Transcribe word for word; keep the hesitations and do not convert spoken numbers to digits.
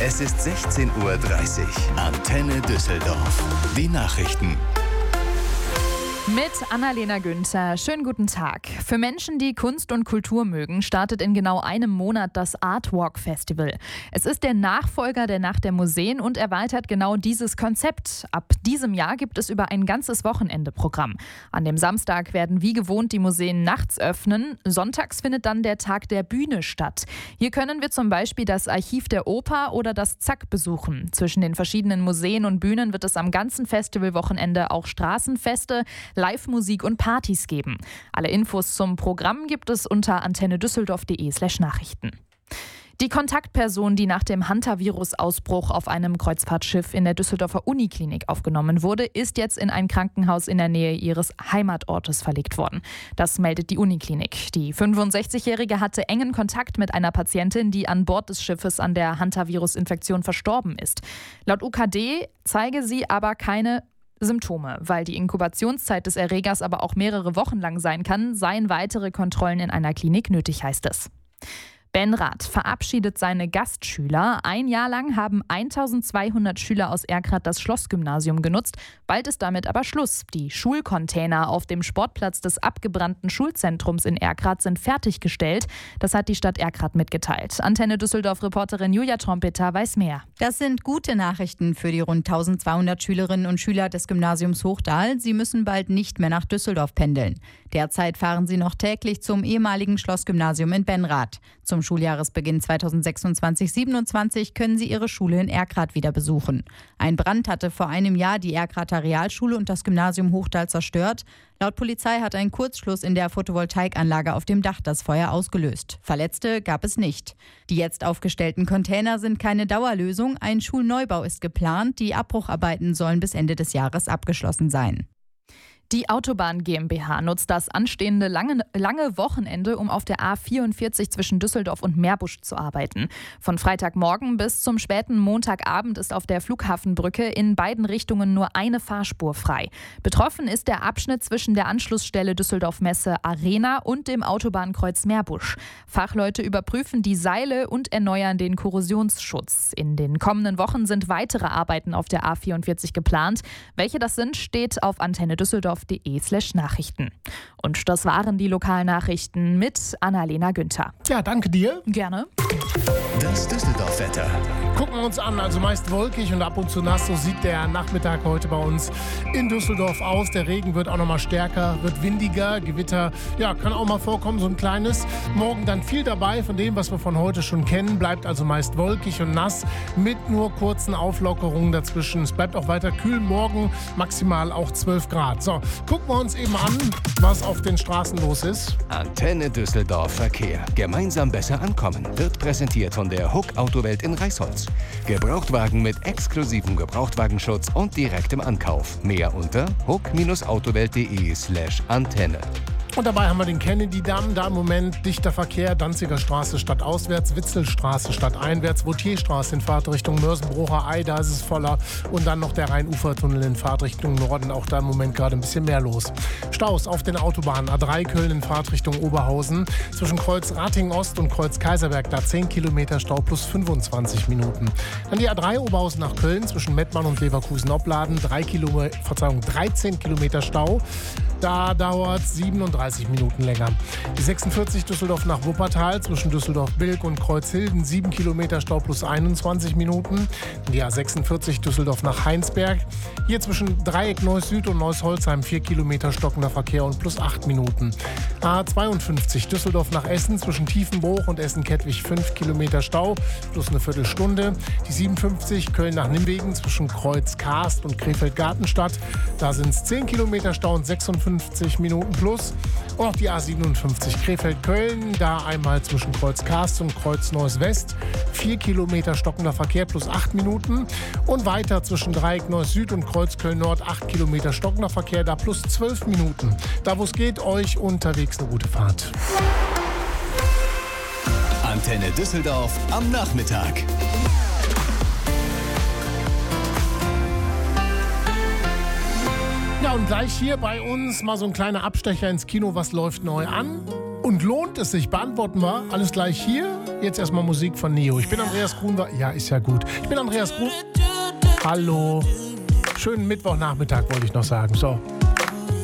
Es ist sechzehn Uhr dreißig. Antenne Düsseldorf. Die Nachrichten. Mit Annalena Günther. Schönen guten Tag. Für Menschen, die Kunst und Kultur mögen, startet in genau einem Monat das Artwalk Festival. Es ist der Nachfolger der Nacht der Museen und erweitert genau dieses Konzept. Ab diesem Jahr gibt es über ein ganzes Wochenende Programm. An dem Samstag werden wie gewohnt die Museen nachts öffnen. Sonntags findet dann der Tag der Bühne statt. Hier können wir zum Beispiel das Archiv der Oper oder das Zack besuchen. Zwischen den verschiedenen Museen und Bühnen wird es am ganzen Festivalwochenende auch Straßenfeste, Live-Musik und Partys geben. Alle Infos zum Programm gibt es unter antennedüsseldorf.de slash Nachrichten. Die Kontaktperson, die nach dem Hantavirus-Ausbruch auf einem Kreuzfahrtschiff in der Düsseldorfer Uniklinik aufgenommen wurde, ist jetzt in ein Krankenhaus in der Nähe ihres Heimatortes verlegt worden. Das meldet die Uniklinik. Die fünfundsechzigjährige hatte engen Kontakt mit einer Patientin, die an Bord des Schiffes an der Hantavirus-Infektion verstorben ist. Laut U K D zeige sie aber keine Symptome. Weil die Inkubationszeit des Erregers aber auch mehrere Wochen lang sein kann, seien weitere Kontrollen in einer Klinik nötig, heißt es. Benrath verabschiedet seine Gastschüler. Ein Jahr lang haben eintausendzweihundert Schüler aus Erkrath das Schlossgymnasium genutzt. Bald ist damit aber Schluss. Die Schulcontainer auf dem Sportplatz des abgebrannten Schulzentrums in Erkrath sind fertiggestellt. Das hat die Stadt Erkrath mitgeteilt. Antenne Düsseldorf-Reporterin Julia Trompeter weiß mehr. Das sind gute Nachrichten für die rund eintausendzweihundert Schülerinnen und Schüler des Gymnasiums Hochdahl. Sie müssen bald nicht mehr nach Düsseldorf pendeln. Derzeit fahren sie noch täglich zum ehemaligen Schlossgymnasium in Benrath. Zum Schuljahresbeginn zweitausendsechsundzwanzig siebenundzwanzig können sie ihre Schule in Erkrath wieder besuchen. Ein Brand hatte vor einem Jahr die Erkrather Realschule und das Gymnasium Hochdahl zerstört. Laut Polizei hat ein Kurzschluss in der Photovoltaikanlage auf dem Dach das Feuer ausgelöst. Verletzte gab es nicht. Die jetzt aufgestellten Container sind keine Dauerlösung. Ein Schulneubau ist geplant. Die Abbrucharbeiten sollen bis Ende des Jahres abgeschlossen sein. Die Autobahn GmbH nutzt das anstehende lange, lange Wochenende, um auf der A vierundvierzig zwischen Düsseldorf und Meerbusch zu arbeiten. Von Freitagmorgen bis zum späten Montagabend ist auf der Flughafenbrücke in beiden Richtungen nur eine Fahrspur frei. Betroffen ist der Abschnitt zwischen der Anschlussstelle Düsseldorf-Messe Arena und dem Autobahnkreuz Meerbusch. Fachleute überprüfen die Seile und erneuern den Korrosionsschutz. In den kommenden Wochen sind weitere Arbeiten auf der A vierundvierzig geplant. Welche das sind, steht auf Antenne Düsseldorf. .de slash Nachrichten. Und das waren die Lokalnachrichten mit Annalena Günther. Ja, danke dir. Gerne. Das Düsseldorf-Wetter. Gucken wir uns an, also meist wolkig und ab und zu nass. So sieht der Nachmittag heute bei uns in Düsseldorf aus. Der Regen wird auch noch mal stärker, wird windiger. Gewitter, ja, kann auch mal vorkommen, so ein kleines. Morgen dann viel dabei von dem, was wir von heute schon kennen. Bleibt also meist wolkig und nass mit nur kurzen Auflockerungen dazwischen. Es bleibt auch weiter kühl. Morgen maximal auch zwölf Grad. So, gucken wir uns eben an, was auf den Straßen los ist. Antenne Düsseldorf Verkehr. Gemeinsam besser ankommen. Wird präsentiert von der Huck Autowelt in Reisholz. Gebrauchtwagen mit exklusivem Gebrauchtwagenschutz und direktem Ankauf. Mehr unter huck-autowelt.de slash Antenne. Und dabei haben wir den Kennedy-Damm, da im Moment dichter Verkehr, Danziger Straße stadtauswärts, Witzelstraße stadteinwärts, Vautierstraße in Fahrtrichtung Mörsenbrucher Ei, da ist es voller. Und dann noch der Rhein-Ufer-Tunnel in Fahrtrichtung Norden, auch da im Moment gerade ein bisschen mehr los. Staus auf den Autobahnen A drei Köln in Fahrtrichtung Oberhausen, zwischen Kreuz Ratingen-Ost und Kreuz Kaiserberg, da zehn Kilometer Stau plus fünfundzwanzig Minuten. Dann die A drei Oberhausen nach Köln, zwischen Mettmann und Leverkusen-Opladen, drei Kilometer, Verzeihung, dreizehn Kilometer Stau. Da dauert es siebenunddreißig Minuten länger. Die sechsundvierzig Düsseldorf nach Wuppertal zwischen Düsseldorf-Bilk und Kreuzhilden, sieben Kilometer Stau plus einundzwanzig Minuten. Die A sechsundvierzig Düsseldorf nach Heinsberg. Hier zwischen Dreieck Neuss Süd und Neuss-Holzheim vier Kilometer stockender Verkehr und plus acht Minuten. A zweiundfünfzig Düsseldorf nach Essen zwischen Tiefenbruch und Essen-Kettwig fünf Kilometer Stau plus eine Viertelstunde. Die siebenundfünfzig Köln nach Nimwegen zwischen Kreuz-Karst und Krefeld-Gartenstadt. Da sind es zehn Kilometer Stau und sechsundfünfzig Minuten plus. Und auch die A siebenundfünfzig Krefeld-Köln, da einmal zwischen Kreuz-Karst und Kreuz-Neuss-West. vier Kilometer stockender Verkehr plus acht Minuten. Und weiter zwischen Dreieck Neuss Süd und Kreuz Köln-Nord acht Kilometer stockender Verkehr, da plus zwölf Minuten. Da wo es geht, euch unterwegs eine gute Fahrt. Antenne Düsseldorf am Nachmittag. Ja, und gleich hier bei uns mal so ein kleiner Abstecher ins Kino. Was läuft neu an? Und lohnt es sich? Beantworten wir alles gleich hier Jetzt erstmal Musik von Neo. Ich bin Andreas Grunwald. Ja, ist ja gut. Ich bin Andreas Grun. Hallo. Schönen Mittwochnachmittag wollte ich noch sagen. So.